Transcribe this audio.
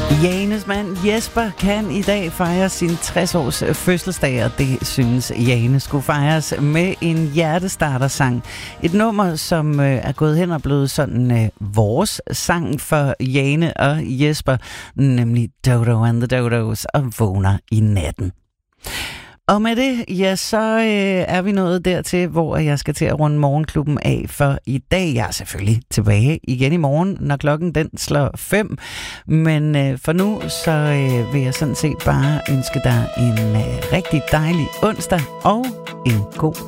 Janes mand Jesper kan i dag fejre sin 60-års fødselsdag, og det synes Jane skulle fejres med en hjertestartersang. Et nummer, som er gået hen og blevet sådan vores sang for Jane og Jesper, nemlig Dodo and the Dodos og Vågner i natten. Og med det, ja, så er vi nået dertil, hvor jeg skal til at runde morgenklubben af for i dag. Jeg er selvfølgelig tilbage igen i morgen, når klokken den slår 5. Men for nu, så vil jeg sådan set bare ønske dig en rigtig dejlig onsdag og en god